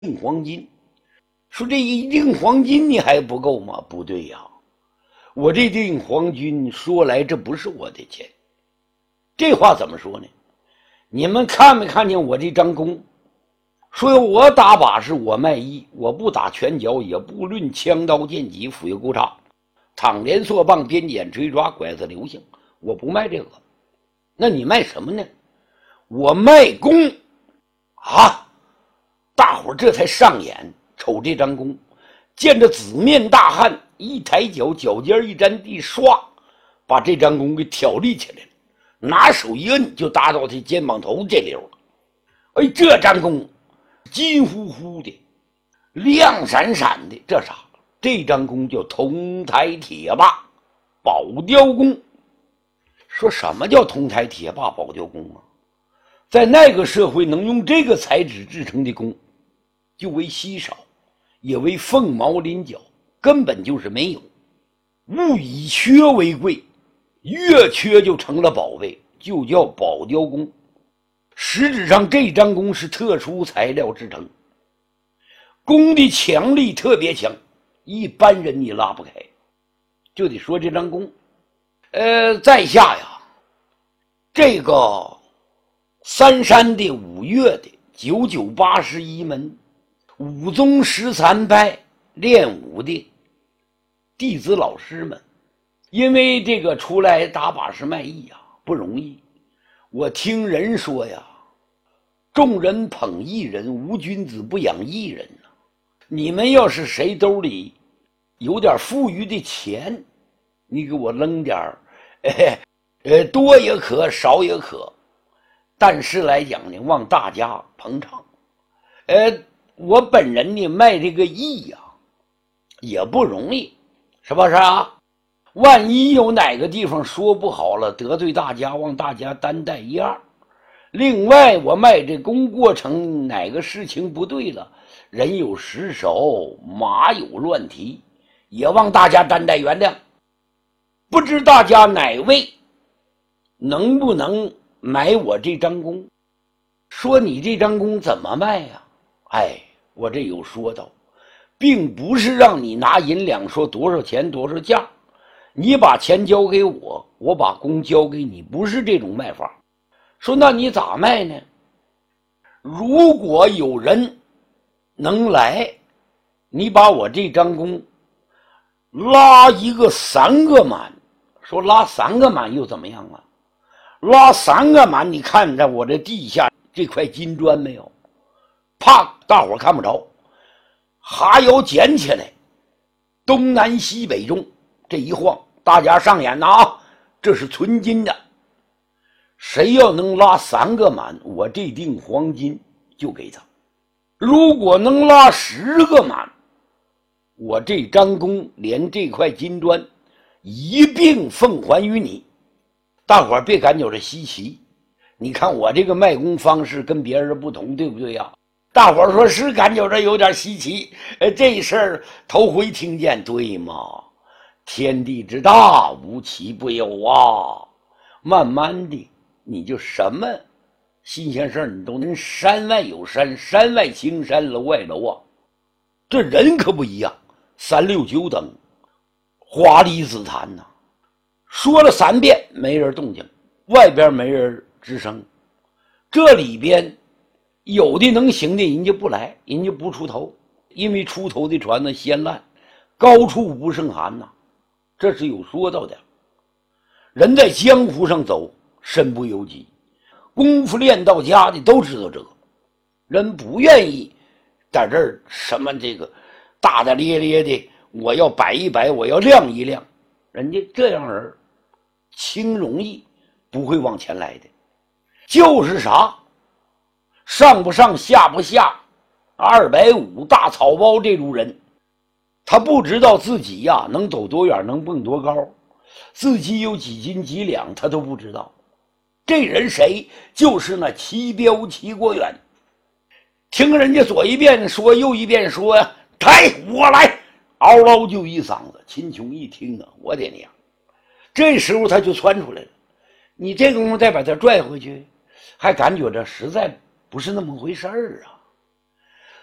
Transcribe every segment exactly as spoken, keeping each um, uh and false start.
锭黄金。说这一锭黄金你还不够吗？不对呀，我这锭黄金说来这不是我的钱。这话怎么说呢？你们看没看见我这张弓？说我打把式，我卖艺，我不打拳脚，也不论枪刀剑戟斧钺钩叉，躺连槊棒鞭锏锤抓拐子流星，我不卖这个。那你卖什么呢？我卖弓啊！大伙这才上眼，瞅这张弓，见着紫面大汉一抬脚，脚尖一沾地，唰，把这张弓给挑立起来了，拿手一摁就搭到他肩膀头这溜了。哎，这张弓金乎乎的，亮闪闪的，这啥？这张弓叫铜台铁把宝雕弓。说什么叫铜台铁把宝雕弓啊？在那个社会，能用这个材质制成的弓，就为稀少，也为凤毛麟角，根本就是没有。物以缺为贵，越缺就成了宝贝，就叫宝雕弓。实质上这张弓是特殊材料制成，弓的强力特别强，一般人你拉不开。就得说这张弓，呃，在下呀，这个三山的五岳的九九八十一门武宗十三派练武的弟子老师们，因为这个出来打把式卖艺呀不容易。我听人说呀，众人捧艺人，无君子不养艺人呐。你们要是谁兜里有点富裕的钱，你给我扔点儿，哎，呃，多也可，少也可。但是来讲呢，望大家捧场。呃，我本人呢卖这个艺呀、啊，也不容易，是不是啊？万一有哪个地方说不好了，得罪大家，望大家担待一二。另外，我卖这弓过程哪个事情不对了，人有失手，马有乱蹄，也望大家担待原谅。不知大家哪位能不能买我这张弓？说你这张弓怎么卖呀？哎，我这有说道，并不是让你拿银两说多少钱多少价，你把钱交给我，我把弓交给你，不是这种卖法。说那你咋卖呢？如果有人能来，你把我这张弓拉一个三个满，说拉三个满又怎么样啊？拉三个满，你看着我这地下这块金砖没有？啪，大伙看不着，哈腰捡起来，东南西北中这一晃，大家上眼呐啊，这是纯金的。谁要能拉三个满，我这锭黄金就给他。如果能拉十个满，我这张弓连这块金砖一并奉还于你。大伙儿别感觉这稀奇，你看我这个卖弓方式跟别人不同，对不对呀？大伙儿说是感觉这有点稀奇，呃，这事儿头回听见，对吗？天地之大，无奇不有啊！慢慢的，你就什么新鲜事你都能，山外有山，山外青山，楼外楼啊。这人可不一样，三六九等，花梨紫檀呐、啊。说了三遍，没人动静，外边没人吱声。这里边有的能行的，人家不来，人家不出头，因为出头的船呢先烂，高处不胜寒呐、啊，这是有说道的。人在江湖上走，身不由己，功夫练到家的都知道这个。人不愿意在这儿什么这个大大咧咧的，我要摆一摆，我要亮一亮，人家这样人轻容易不会往前来的。就是啥上不上下不下，二百五大草包这种人，他不知道自己呀能走多远，能蹦多高，自己有几斤几两他都不知道。这人谁？就是那齐彪齐国远。听人家左一遍说右一遍说呀，抬我来，嗷嗷就一嗓子。秦琼一听啊，我的娘！这时候他就窜出来了，你这功夫再把他拽回去，还感觉这实在不是那么回事儿啊。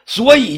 所以